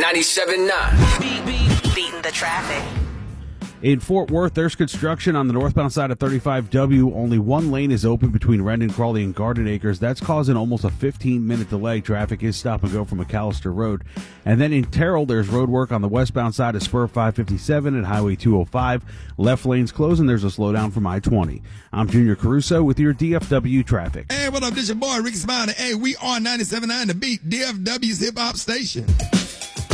97.9. Beating the traffic. In Fort Worth, there's construction on the northbound side of 35W. Only one lane is open between Rendon, Crawley, and Garden Acres. That's causing almost a 15-minute delay. Traffic is stop and go from McAllister Road. And then in Terrell, there's road work on the westbound side of Spur 557 and Highway 205. Left lane's closed, and there's a slowdown from I-20. I'm Junior Caruso with your DFW traffic. Hey, what up? This your boy, Ricky Smiley. Hey, we are 97.9 The Beat, DFW's hip-hop station.